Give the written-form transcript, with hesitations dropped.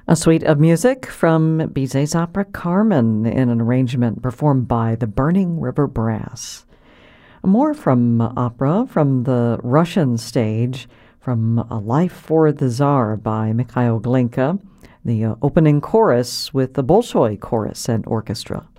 A suite of music from Bizet's opera Carmen in an arrangement performed by the Burning River Brass. More from opera from the Russian stage, from A Life for the Tsar by Mikhail Glinka, the opening chorus with the Bolshoi Chorus and Orchestra.